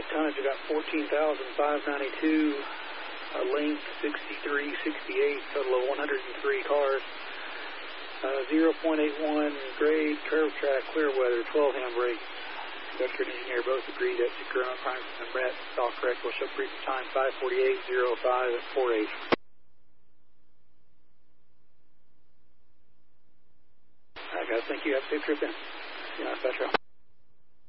tonnage, we got 14,592. Length 6368, total of 103 cars. 0.81 grade, curve track, clear weather, 12 handbrake. Conductor and engineer both agreed that the ground time and Brett all correct. Will show brief time 5:48:05 at 48. All right, guys. Thank you. Have a safe trip in. See you on Spectrum.